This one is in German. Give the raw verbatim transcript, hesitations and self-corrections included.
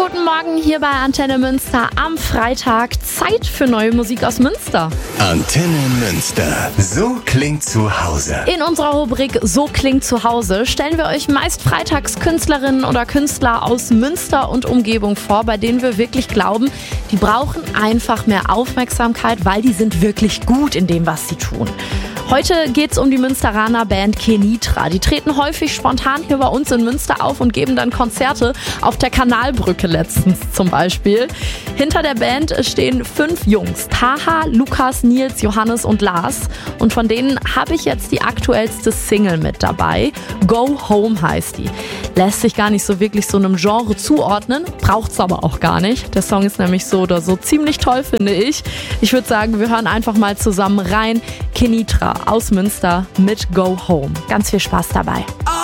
Guten Morgen hier bei Antenne Münster am Freitag. Zeit für neue Musik aus Münster. Antenne Münster. So klingt zu Hause. In unserer Rubrik So klingt zu Hause stellen wir euch meist freitags Künstlerinnen oder Künstler aus Münster und Umgebung vor, bei denen wir wirklich glauben, die brauchen einfach mehr Aufmerksamkeit, weil die sind wirklich gut in dem, was sie tun. Heute geht es um die Münsteraner Band Kenitra. Die treten häufig spontan hier bei uns in Münster auf und geben dann Konzerte auf der Kanalbrücke letztens zum Beispiel. Hinter der Band stehen fünf Jungs. Taha, Lukas, Nils, Johannes und Lars. Und von denen habe ich jetzt die aktuellste Single mit dabei. Go Home heißt die. Lässt sich gar nicht so wirklich so einem Genre zuordnen, braucht's aber auch gar nicht. Der Song ist nämlich so oder so ziemlich toll, finde ich. Ich würde sagen, wir hören einfach mal zusammen rein. Kenitra aus Münster mit Go Home. Ganz viel Spaß dabei.